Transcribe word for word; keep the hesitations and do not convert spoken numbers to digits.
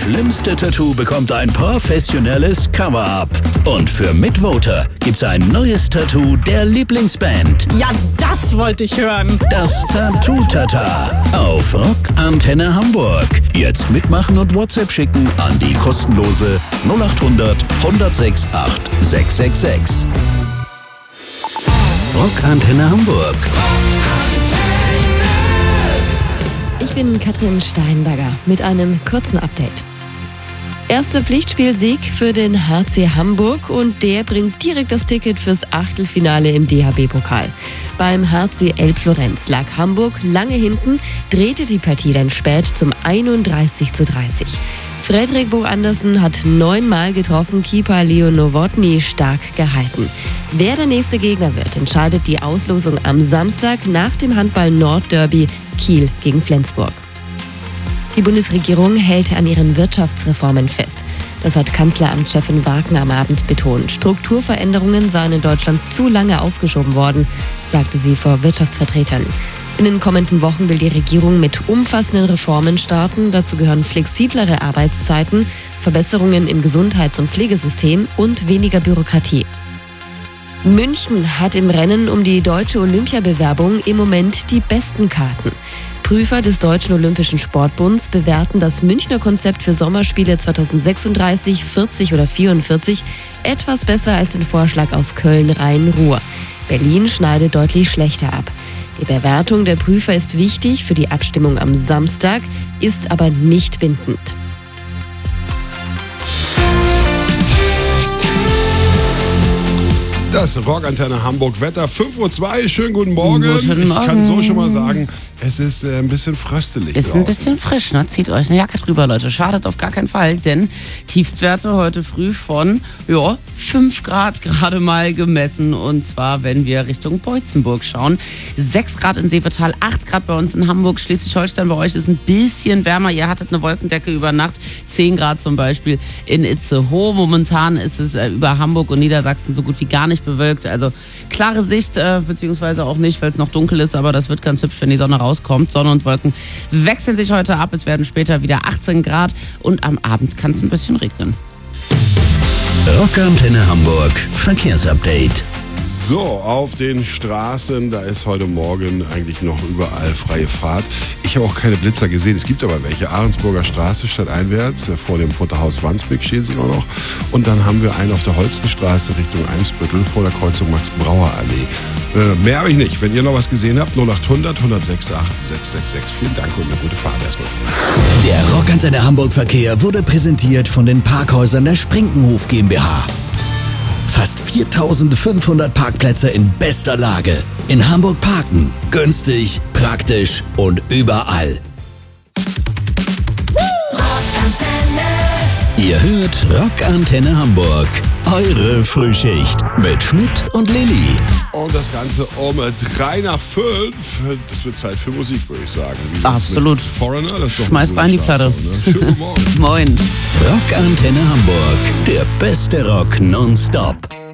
schlimmste Tattoo bekommt ein professionelles Cover-Up. Und für Mitvoter gibt's ein neues Tattoo der Lieblingsband. Ja, das wollte ich hören. Das Tattoo-Tata auf Rock Antenne Hamburg. Jetzt mitmachen und WhatsApp schicken an die kostenlose null acht hundert, hundertsechs, acht sechs sechs sechs. Rock Antenne Hamburg. Ich bin Katrin Steinberger mit einem kurzen Update. Erster Pflichtspielsieg für den H C Hamburg und der bringt direkt das Ticket fürs Achtelfinale im D H B-Pokal. Beim H C Elbflorenz lag Hamburg lange hinten, drehte die Partie dann spät zum einunddreißig zu dreißig. Fredrik Bo Andersen hat neunmal getroffen, Keeper Leo Nowotny stark gehalten. Wer der nächste Gegner wird, entscheidet die Auslosung am Samstag nach dem Handball-Nord-Derby Kiel gegen Flensburg. Die Bundesregierung hält an ihren Wirtschaftsreformen fest. Das hat Kanzleramtschefin Wagner am Abend betont. Strukturveränderungen seien in Deutschland zu lange aufgeschoben worden, sagte sie vor Wirtschaftsvertretern. In den kommenden Wochen will die Regierung mit umfassenden Reformen starten. Dazu gehören flexiblere Arbeitszeiten, Verbesserungen im Gesundheits- und Pflegesystem und weniger Bürokratie. München hat im Rennen um die deutsche Olympiabewerbung im Moment die besten Karten. Prüfer des Deutschen Olympischen Sportbunds bewerten das Münchner Konzept für Sommerspiele zweitausendsechsunddreißig, vierzig oder vierundvierzig etwas besser als den Vorschlag aus Köln, Rhein-Ruhr. Berlin schneidet deutlich schlechter ab. Die Bewertung der Prüfer ist wichtig für die Abstimmung am Samstag, ist aber nicht bindend. Das Rockantenne Hamburg Wetter, fünf Uhr zwei, schönen guten Morgen. Guten Morgen. Ich kann so schon mal sagen, es ist äh, ein bisschen fröstelig Ist draußen. ein bisschen frisch, ne? Zieht euch eine Jacke drüber, Leute. Schadet auf gar keinen Fall, denn Tiefstwerte heute früh von, ja, fünf Grad gerade mal gemessen. Und zwar, wenn wir Richtung Beutzenburg schauen. sechs Grad in Seevetal, acht Grad bei uns in Hamburg. Schleswig-Holstein bei euch ist ein bisschen wärmer. Ihr hattet eine Wolkendecke über Nacht, zehn Grad zum Beispiel in Itzehoe. Momentan ist es äh, über Hamburg und Niedersachsen so gut wie gar nicht bewölkt. Also klare Sicht, äh, beziehungsweise auch nicht, weil es noch dunkel ist, aber das wird ganz hübsch, wenn die Sonne rauskommt. Sonne und Wolken wechseln sich heute ab. Es werden später wieder achtzehn Grad und am Abend kann es ein bisschen regnen. Rock Antenne Hamburg Verkehrsupdate. So, auf den Straßen, da ist heute Morgen eigentlich noch überall freie Fahrt. Ich habe auch keine Blitzer gesehen, es gibt aber welche. Ahrensburger Straße stadteinwärts, vor dem Futterhaus Wandsbek stehen sie auch noch. Und dann haben wir einen auf der Holstenstraße Richtung Eimsbüttel vor der Kreuzung Max-Brauer-Allee. Äh, mehr habe ich nicht. Wenn ihr noch was gesehen habt, null acht hundert, hundertsechs, acht sechs sechs sechs. Vielen Dank und eine gute Fahrt erstmal. Der Rock Antenne Hamburg Verkehr wurde präsentiert von den Parkhäusern der Sprinkenhof GmbH. Fast viertausendfünfhundert Parkplätze in bester Lage. In Hamburg parken. Günstig, praktisch und überall. Ihr hört Rock Antenne Hamburg. Eure Frühschicht mit Schmidt und Lilly. Und das Ganze um drei nach fünf. Das wird Zeit für Musik, würde ich sagen. Wie das Absolut. mit Foreigner, das ist doch Schmeiß eine rein die gute Platte. Start, ne? Schönen Morgen. Moin. Rock Antenne Hamburg. Der beste Rock nonstop.